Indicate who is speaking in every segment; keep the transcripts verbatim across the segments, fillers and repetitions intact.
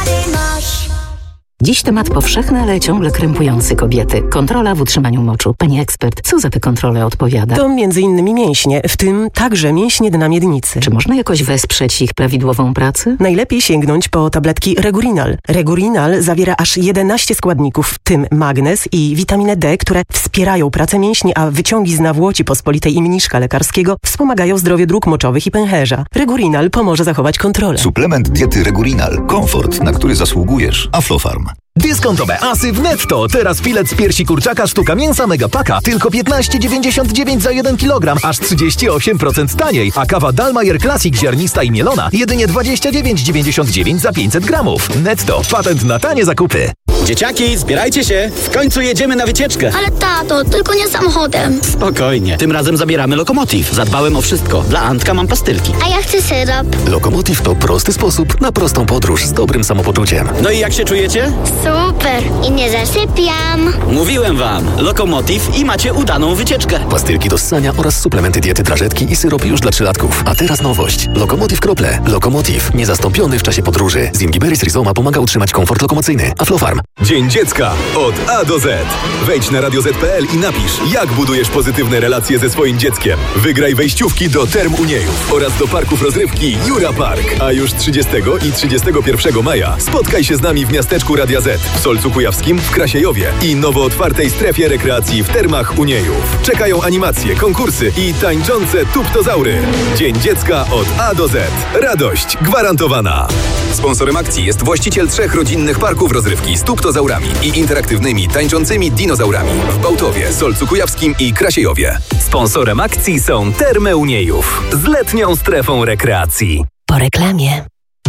Speaker 1: Dziś temat powszechny, ale ciągle krępujący kobiety. Kontrola w utrzymaniu moczu. Pani ekspert, co za tę kontrolę odpowiada?
Speaker 2: To między innymi mięśnie, w tym także mięśnie dna miednicy.
Speaker 1: Czy można jakoś wesprzeć ich prawidłową pracę?
Speaker 2: Najlepiej sięgnąć po tabletki Regurinal. Regurinal zawiera aż jedenaście składników, w tym magnez i witaminę D, które wspierają pracę mięśni, a wyciągi z nawłoci pospolitej i mniszka lekarskiego wspomagają zdrowie dróg moczowych i pęcherza. Regurinal pomoże zachować kontrolę.
Speaker 3: Suplement diety Regurinal. Komfort, na który zasługujesz. Aflofarm.
Speaker 4: Dyskontowe asy w Netto. Teraz filet z piersi kurczaka sztuka mięsa Megapaka tylko piętnaście dziewięćdziesiąt dziewięć za jeden kilogram, aż trzydzieści osiem procent taniej. A kawa Dalmayer Classic ziarnista i mielona jedynie dwadzieścia dziewięć dziewięćdziesiąt dziewięć za pięćset gramów. Netto. Patent na tanie zakupy.
Speaker 5: Dzieciaki, zbierajcie się! W końcu jedziemy na wycieczkę!
Speaker 6: Ale tato, tylko nie samochodem.
Speaker 5: Spokojnie, tym razem zabieramy Lokomotiv. Zadbałem o wszystko. Dla Antka mam pastylki.
Speaker 6: A ja chcę syrop.
Speaker 4: Lokomotiv to prosty sposób na prostą podróż z dobrym samopoczuciem.
Speaker 5: No i jak się czujecie?
Speaker 6: Super! I nie zasypiam.
Speaker 5: Mówiłem wam, Lokomotiv i macie udaną wycieczkę.
Speaker 4: Pastylki do ssania oraz suplementy diety drażetki i syrop już dla trzylatków. A teraz nowość. Lokomotiv Krople. Lokomotiv. Niezastąpiony w czasie podróży. Zingiberis rhizoma pomaga utrzymać komfort lokomocyjny. Aflofarm.
Speaker 7: Dzień Dziecka od A do Z. Wejdź na radio zet kropka pe el i napisz, jak budujesz pozytywne relacje ze swoim dzieckiem. Wygraj wejściówki do Term Uniejów oraz do parków rozrywki Jura Park. A już trzydziestego i trzydziestego pierwszego maja spotkaj się z nami w miasteczku Radia Z, w Solcu Kujawskim, w Krasiejowie i nowo otwartej strefie rekreacji w Termach Uniejów. Czekają animacje, konkursy i tańczące tuptozaury. Dzień Dziecka od A do Z. Radość gwarantowana. Sponsorem akcji jest właściciel trzech rodzinnych parków rozrywki z tuptozaurami i interaktywnymi, tańczącymi dinozaurami w Bałtowie, Solcu Kujawskim i Krasiejowie.
Speaker 8: Sponsorem akcji są Termy Uniejów z letnią strefą rekreacji.
Speaker 1: Po reklamie.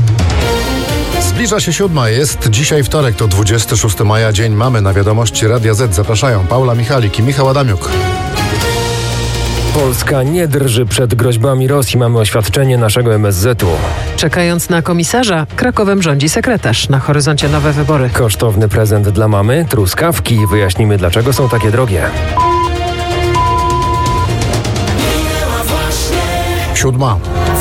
Speaker 9: Zbliża się siódma, jest dzisiaj wtorek, to dwudziestego szóstego maja, dzień mamy na wiadomości Radia Z. Zapraszają Paula Michalik i Michał Adamiuk.
Speaker 10: Polska nie drży przed groźbami Rosji. Mamy oświadczenie naszego em es zetu.
Speaker 11: Czekając na komisarza, Krakowem rządzi sekretarz. Na horyzoncie nowe wybory.
Speaker 10: Kosztowny prezent dla mamy, truskawki. Wyjaśnimy, dlaczego są takie drogie.
Speaker 9: Siódma.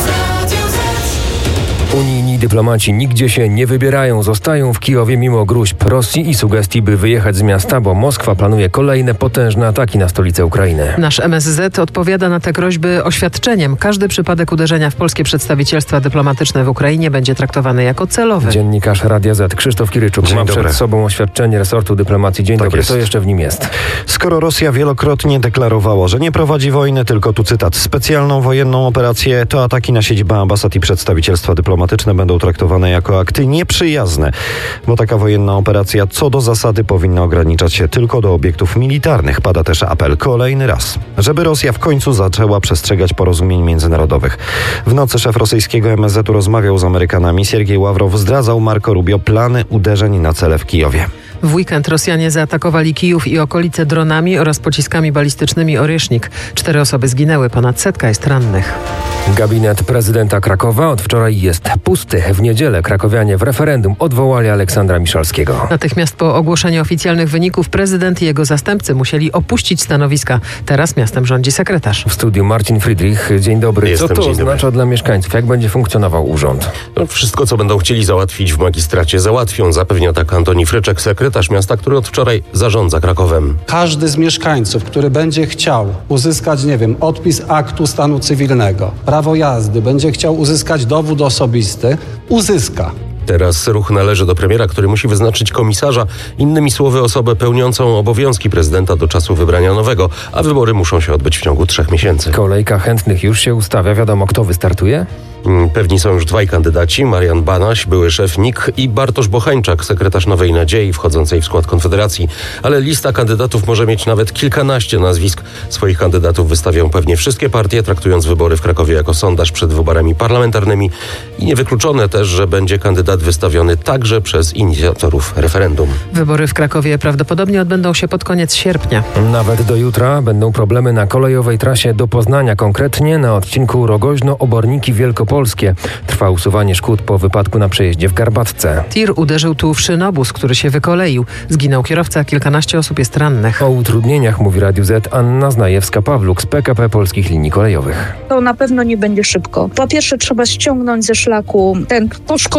Speaker 10: Unijni dyplomaci nigdzie się nie wybierają, zostają w Kijowie mimo gruźb Rosji i sugestii, by wyjechać z miasta, bo Moskwa planuje kolejne potężne ataki na stolicę Ukrainy.
Speaker 11: Nasz em es zet odpowiada na te groźby oświadczeniem. Każdy przypadek uderzenia w polskie przedstawicielstwa dyplomatyczne w Ukrainie będzie traktowany jako celowy.
Speaker 10: Dziennikarz Radia Z Krzysztof Kiryczuk
Speaker 9: Dzień
Speaker 10: ma
Speaker 9: dobry.
Speaker 10: przed sobą oświadczenie resortu dyplomacji. Dzień
Speaker 9: Tak
Speaker 10: dobry,
Speaker 9: jest.
Speaker 10: co jeszcze w nim jest?
Speaker 12: Skoro Rosja wielokrotnie deklarowała, że nie prowadzi wojny, tylko tu cytat, specjalną wojenną operację, to ataki na siedzibę ambasad i przedstawicielstwa dyplomatyczne będą traktowane jako akty nieprzyjazne, bo taka wojenna operacja co do zasady powinna ograniczać się tylko do obiektów militarnych. Pada też apel kolejny raz, żeby Rosja w końcu zaczęła przestrzegać porozumień międzynarodowych. W nocy szef rosyjskiego em es zetu rozmawiał z Amerykanami. Siergiej Ławrow zdradzał Marco Rubio plany uderzeń na cele w Kijowie.
Speaker 11: W weekend Rosjanie zaatakowali Kijów i okolice dronami oraz pociskami balistycznymi Orysznik. Cztery osoby zginęły, ponad setka jest rannych.
Speaker 10: Gabinet prezydenta Krakowa od wczoraj jest pusty. W niedzielę krakowianie w referendum odwołali Aleksandra Miszalskiego.
Speaker 11: Natychmiast po ogłoszeniu oficjalnych wyników prezydent i jego zastępcy musieli opuścić stanowiska. Teraz miastem rządzi sekretarz.
Speaker 10: W studiu Marcin Friedrich. Dzień dobry.
Speaker 13: Jestem,
Speaker 10: Co to
Speaker 13: dzień
Speaker 10: oznacza
Speaker 13: dobry.
Speaker 10: dla mieszkańców? Jak będzie funkcjonował urząd?
Speaker 13: No, wszystko, co będą chcieli załatwić w magistracie, załatwią. Zapewnia tak Antoni Fryczek, sekretarz miasta, który od wczoraj zarządza Krakowem.
Speaker 14: Każdy z mieszkańców, który będzie chciał uzyskać, nie wiem, odpis aktu stanu cywilnego, prawo jazdy, będzie chciał uzyskać dowód osobisty, uzyska.
Speaker 13: Teraz ruch należy do premiera, który musi wyznaczyć komisarza, innymi słowy osobę pełniącą obowiązki prezydenta do czasu wybrania nowego, a wybory muszą się odbyć w ciągu trzech miesięcy.
Speaker 10: Kolejka chętnych już się ustawia. Wiadomo, kto wystartuje?
Speaker 13: Pewni są już dwaj kandydaci, Marian Banaś, były szef N I K i Bartosz Bochańczak, sekretarz Nowej Nadziei wchodzącej w skład Konfederacji. Ale lista kandydatów może mieć nawet kilkanaście nazwisk. Swoich kandydatów wystawią pewnie wszystkie partie, traktując wybory w Krakowie jako sondaż przed wyborami parlamentarnymi. I niewykluczone też, że będzie kandydat wystawiony także przez inicjatorów referendum.
Speaker 11: Wybory w Krakowie prawdopodobnie odbędą się pod koniec sierpnia.
Speaker 10: Nawet do jutra będą problemy na kolejowej trasie do Poznania, konkretnie na odcinku Rogoźno-Oborniki Wielkopolskie. Trwa usuwanie szkód po wypadku na przejeździe w Garbatce.
Speaker 11: Tir uderzył tu w szynobus, który się wykoleił. Zginął kierowca, kilkanaście osób jest rannych.
Speaker 10: O utrudnieniach mówi Radiu Z Anna Znajewska-Pawluk z P K P Polskich Linii Kolejowych.
Speaker 15: To na pewno nie będzie szybko. Po pierwsze trzeba ściągnąć ze szlaku ten poszkodowany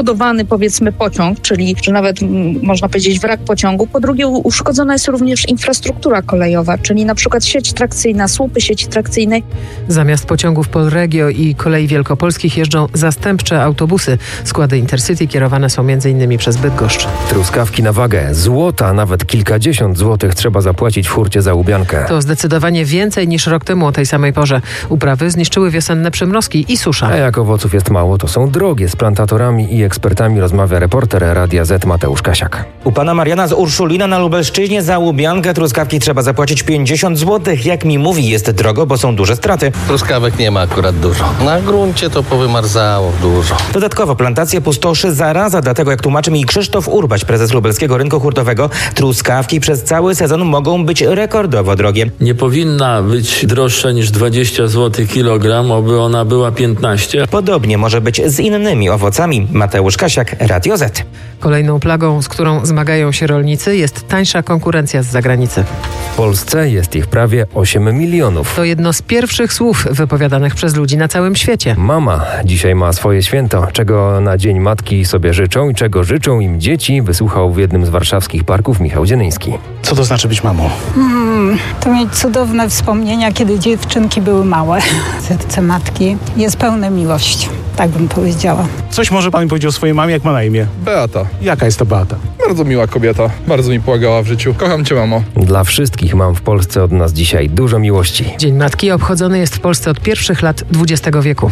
Speaker 15: powiedzmy pociąg, czyli że nawet m, można powiedzieć wrak pociągu. Po drugie uszkodzona jest również infrastruktura kolejowa, czyli na przykład sieć trakcyjna, słupy sieci trakcyjnej.
Speaker 11: Zamiast pociągów Polregio i Kolei Wielkopolskich jeżdżą zastępcze autobusy. Składy Intercity kierowane są między innymi przez Bydgoszcz.
Speaker 10: Truskawki na wagę. Złota, nawet kilkadziesiąt złotych trzeba zapłacić w hurcie za łubiankę.
Speaker 11: To zdecydowanie więcej niż rok temu o tej samej porze. Uprawy zniszczyły wiosenne przymrozki i susza.
Speaker 10: A jak owoców jest mało, to są drogie. Z plantatorami i ekspertami rozmawia reporter Radia Z Mateusz Kasiak.
Speaker 16: U pana Mariana z Urszulina na Lubelszczyźnie za łubiankę truskawki trzeba zapłacić pięćdziesiąt złotych. Jak mi mówi, jest drogo, bo są duże straty.
Speaker 17: Truskawek nie ma akurat dużo. Na gruncie to powymarzało dużo.
Speaker 16: Dodatkowo plantację pustoszy zaraza, dlatego jak tłumaczy mi Krzysztof Urbaś, prezes Lubelskiego Rynku Hurtowego, truskawki przez cały sezon mogą być rekordowo drogie.
Speaker 18: Nie powinna być droższa niż dwadzieścia złotych kilogram, oby ona była piętnaście.
Speaker 16: Podobnie może być z innymi owocami. Mateusz Kasiak, Radio Z.
Speaker 11: Kolejną plagą, z którą zmagają się rolnicy, jest tańsza konkurencja z zagranicy.
Speaker 10: W Polsce jest ich prawie osiem milionów.
Speaker 11: To jedno z pierwszych słów wypowiadanych przez ludzi na całym świecie.
Speaker 10: Mama dzisiaj ma swoje święto. Czego na Dzień Matki sobie życzą i czego życzą im dzieci, wysłuchał w jednym z warszawskich parków Michał Dzienyński.
Speaker 19: Co to znaczy być mamą?
Speaker 20: Hmm, to mieć cudowne wspomnienia, kiedy dziewczynki były małe. Serce matki jest pełne miłości, tak bym powiedziała.
Speaker 19: Coś może pan mi powiedzieć o swojej mamie, jak ma na imię?
Speaker 21: Beata.
Speaker 19: Jaka jest to Beata?
Speaker 21: Bardzo miła kobieta, bardzo mi pomagała w życiu. Kocham cię, mamo.
Speaker 10: Dla wszystkich mam w Polsce od nas dzisiaj dużo miłości.
Speaker 11: Dzień Matki obchodzony jest w Polsce od pierwszych lat dwudziestego wieku.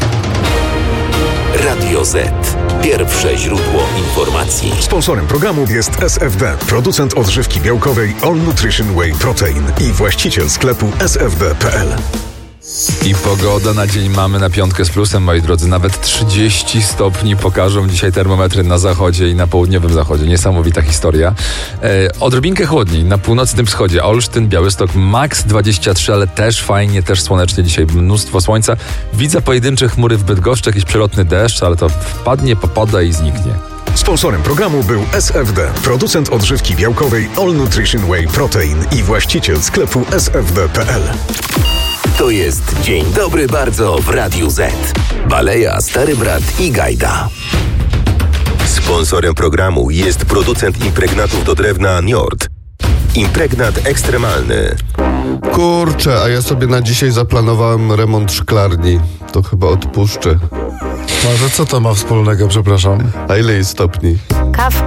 Speaker 22: Radio Z. Pierwsze źródło informacji.
Speaker 23: Sponsorem programu jest S F D, producent odżywki białkowej All Nutrition Whey Protein i właściciel sklepu s f d kropka p l.
Speaker 24: I pogoda na dzień mamy na piątkę z plusem, moi drodzy. Nawet trzydzieści stopni pokażą dzisiaj termometry na zachodzie i na południowym zachodzie. Niesamowita historia. E, odrobinkę chłodniej na północnym wschodzie. Olsztyn, Białystok, maks dwadzieścia trzy, ale też fajnie, też słonecznie. Dzisiaj mnóstwo słońca. Widzę pojedyncze chmury w Bydgoszczy, jakiś przelotny deszcz, ale to wpadnie, popada i zniknie.
Speaker 23: Sponsorem programu był S F D, producent odżywki białkowej All Nutrition Whey Protein i właściciel sklepu s f d kropka p l.
Speaker 22: To jest Dzień Dobry Bardzo w Radiu Z. Baleja, Stary Brat i Gajda. Sponsorem programu jest producent impregnatów do drewna Njord. Impregnat ekstremalny.
Speaker 25: Kurczę, a ja sobie na dzisiaj zaplanowałem remont szklarni. To chyba odpuszczę.
Speaker 9: Może co to ma wspólnego, przepraszam?
Speaker 25: A ile jest stopni?
Speaker 26: Kawka.